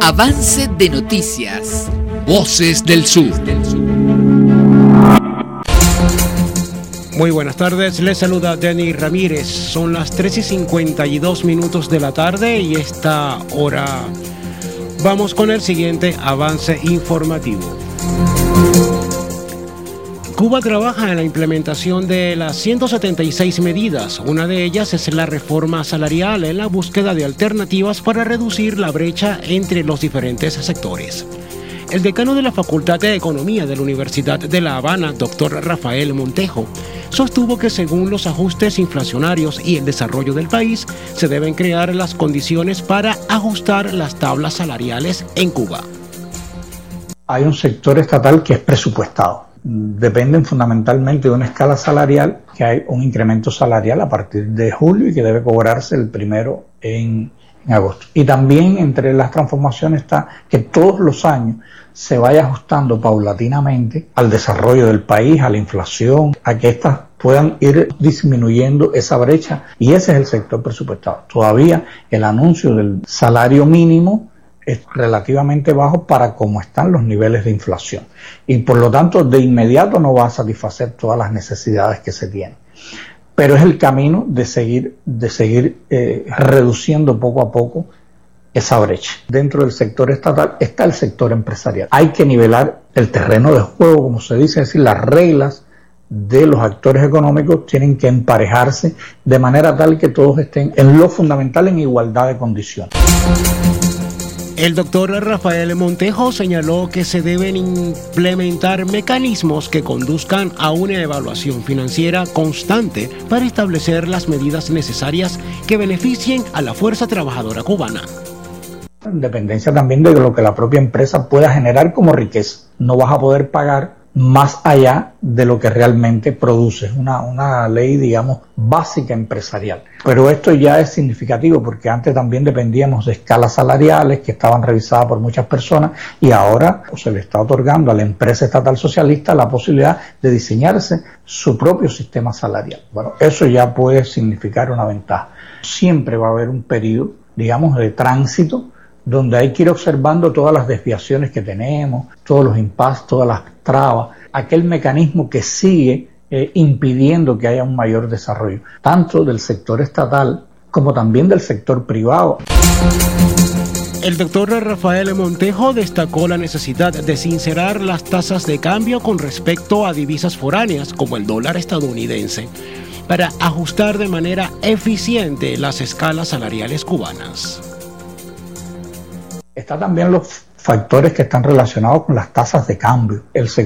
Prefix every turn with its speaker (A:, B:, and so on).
A: Avance de noticias. Voces del Sur.
B: Muy buenas tardes, les saluda Denny Ramírez. Son las 3:52 de la tarde y esta hora vamos con el siguiente avance informativo. Cuba trabaja en la implementación de las 176 medidas. Una de ellas es la reforma salarial en la búsqueda de alternativas para reducir la brecha entre los diferentes sectores. El decano de la Facultad de Economía de la Universidad de La Habana, doctor Rafael Montejo, sostuvo que según los ajustes inflacionarios y el desarrollo del país, se deben crear las condiciones para ajustar las tablas salariales en Cuba.
C: Hay un sector estatal que es presupuestado. Dependen fundamentalmente de una escala salarial, que hay un incremento salarial a partir de julio y que debe cobrarse el primero en agosto. Y también entre las transformaciones está que todos los años se vaya ajustando paulatinamente al desarrollo del país, a la inflación, a que éstas puedan ir disminuyendo esa brecha, y ese es el sector presupuestado. Todavía el anuncio del salario mínimo es relativamente bajo para cómo están los niveles de inflación y por lo tanto de inmediato no va a satisfacer todas las necesidades que se tienen, pero es el camino de seguir reduciendo poco a poco esa brecha. Dentro del sector estatal está el sector empresarial. Hay que nivelar el terreno de juego, como se dice, es decir, las reglas de los actores económicos tienen que emparejarse de manera tal que todos estén en lo fundamental en igualdad de condiciones.
B: El doctor Rafael Montejo señaló que se deben implementar mecanismos que conduzcan a una evaluación financiera constante para establecer las medidas necesarias que beneficien a la fuerza trabajadora cubana.
C: En dependencia también de lo que la propia empresa pueda generar como riqueza. No vas a poder pagar más allá de lo que realmente produce. Una ley, digamos, básica empresarial. Pero esto ya es significativo porque antes también dependíamos de escalas salariales que estaban revisadas por muchas personas y ahora se le está otorgando a la empresa estatal socialista la posibilidad de diseñarse su propio sistema salarial. Bueno, eso ya puede significar una ventaja. Siempre va a haber un periodo, digamos, de tránsito donde hay que ir observando todas las desviaciones que tenemos, todos los impases, todas las trabas, aquel mecanismo que sigue impidiendo que haya un mayor desarrollo, tanto del sector estatal como también del sector privado.
B: El doctor Rafael Montejo destacó la necesidad de sincerar las tasas de cambio con respecto a divisas foráneas como el dólar estadounidense, para ajustar de manera eficiente las escalas salariales cubanas.
C: Están también los factores que están relacionados con las tasas de cambio. El